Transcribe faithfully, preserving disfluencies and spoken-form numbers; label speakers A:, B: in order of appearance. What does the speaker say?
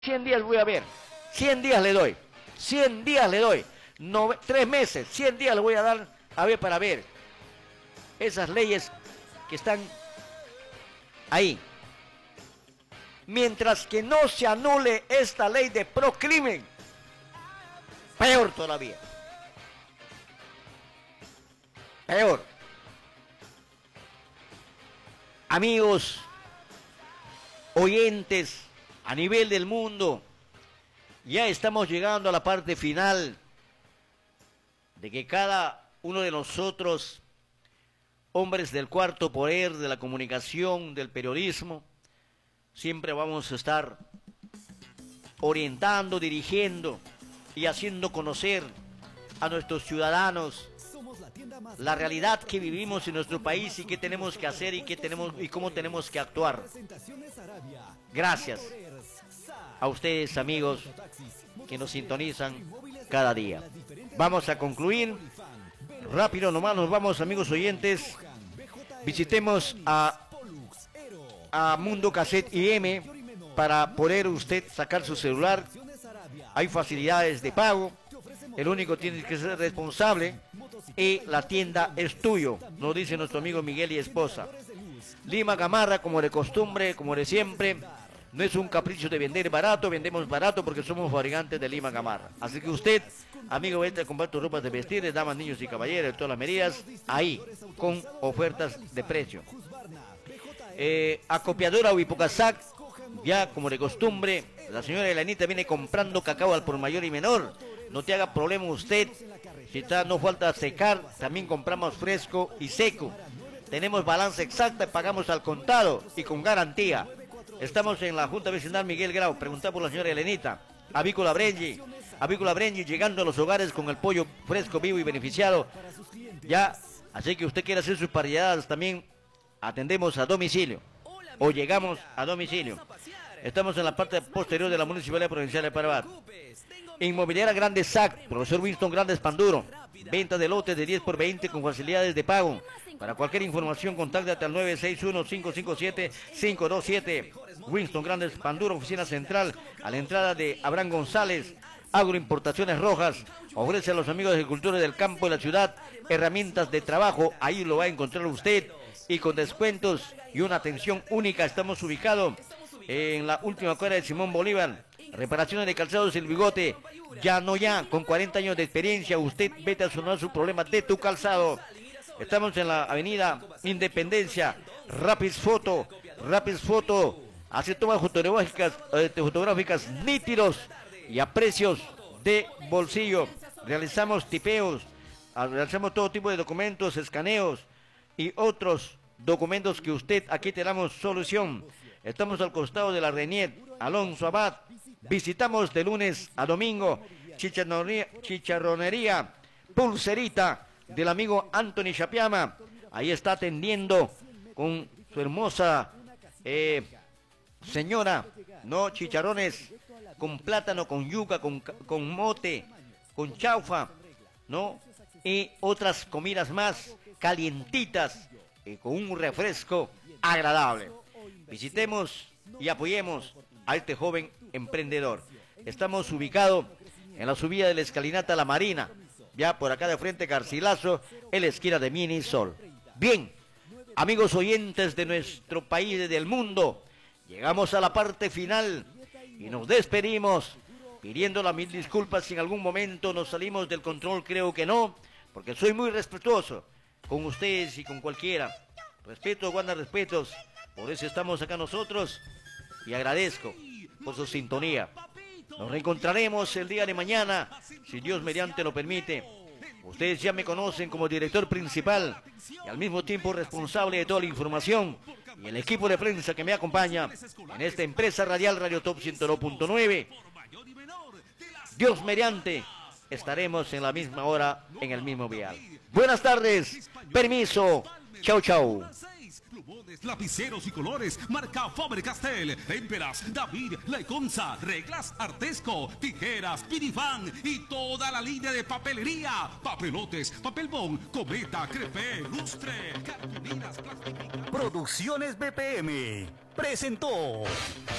A: cien días voy a ver, cien días le doy, cien días le doy, no, tres meses, cien días le voy a dar a ver para ver esas leyes que están ahí. Mientras que no se anule esta ley de procrimen, peor todavía. Peor. Amigos, oyentes a nivel del mundo, ya estamos llegando a la parte final de que cada uno de nosotros, hombres del cuarto poder, de la comunicación, del periodismo, siempre vamos a estar orientando, dirigiendo y haciendo conocer a nuestros ciudadanos la realidad que vivimos en nuestro país y qué tenemos que hacer y qué tenemos y cómo tenemos que actuar. Gracias a ustedes, amigos, que nos sintonizan cada día. Vamos a concluir rápido nomás, nos vamos, amigos oyentes. Visitemos a a Mundo Cassette I M para poder usted sacar su celular. Hay facilidades de pago, el único tiene que ser responsable y la tienda es tuyo, nos dice nuestro amigo Miguel y esposa. Lima Gamarra, como de costumbre, como de siempre, no es un capricho de vender barato, vendemos barato porque somos fabricantes de Lima Gamarra. Así que usted, amigo, vete a comprar tus ropas de vestir, de damas, niños y caballeros, de todas las medidas, ahí, con ofertas de precio. Eh, acopiadora Huipocasac, ya como de costumbre, la señora Elanita viene comprando cacao al por mayor y menor. No te haga problema usted, si está, no falta secar, también compramos fresco y seco. Tenemos balanza exacta, pagamos al contado y con garantía. Estamos en la Junta Vecinal Miguel Grau, preguntar por la señora Elenita. Avícola Brengi, Avícola Brengi, llegando a los hogares con el pollo fresco, vivo y beneficiado. Ya, así que usted quiere hacer sus parrilladas también. Atendemos a domicilio o llegamos a domicilio. Estamos en la parte posterior de la Municipalidad Provincial de Parabat. Inmobiliaria Grande S A C, profesor Winston Grandes Panduro. Venta de lotes de diez por veinte con facilidades de pago. Para cualquier información, contáctate al nueve seis uno, cinco cinco siete, cinco dos siete. Winston Grandes Panduro, oficina central, a la entrada de Abraham González. Agroimportaciones Rojas, ofrece a los amigos de agricultores del campo y la ciudad herramientas de trabajo. Ahí lo va a encontrar usted. Y con descuentos y una atención única. Estamos ubicados en la última cuadra de Simón Bolívar. Reparaciones de calzados El Bigote. Ya no ya, con cuarenta años de experiencia, usted vete a solucionar su problema de tu calzado. Estamos en la avenida Independencia. Rapid Foto, Rapid Foto. Hace tomas fotográficas, eh, fotográficas nítidos y a precios de bolsillo. Realizamos tipeos, realizamos todo tipo de documentos, escaneos y otros documentos que usted, aquí te damos solución. Estamos al costado de la Renier, Alonso Abad. Visitamos de lunes a domingo. Chicharronería, chicharronería Pulserita del amigo Anthony Chapiama. Ahí está atendiendo con su hermosa eh, señora, no, chicharrones con plátano, con yuca, con, con mote, con chaufa, no, y otras comidas más calientitas y con un refresco agradable. Visitemos y apoyemos a este joven emprendedor. Estamos ubicados en la subida de la escalinata La Marina, ya por acá de frente Garcilaso, en la esquina de Minisol. Bien, amigos oyentes de nuestro país y del mundo, llegamos a la parte final y nos despedimos pidiendo las mil disculpas si en algún momento nos salimos del control. Creo que no, porque soy muy respetuoso con ustedes y con cualquiera. Respeto, guarda respetos. Por eso estamos acá nosotros y agradezco por su sintonía. Nos reencontraremos el día de mañana, si Dios mediante lo permite. Ustedes ya me conocen como director principal y al mismo tiempo responsable de toda la información y el equipo de prensa que me acompaña en esta empresa radial Radio Top ciento dos punto nueve. Dios mediante, estaremos en la misma hora, en el mismo vial. Buenas tardes, permiso, chau chau.
B: Plumones, lapiceros y colores, marca Faber-Castell, témperas, David, Leconza, reglas Artesco, tijeras, Pinifan y toda la línea de papelería, papelotes, papel bond, cometa, crepé, lustre, cartulinas, plastificadas.
C: Producciones B P M presentó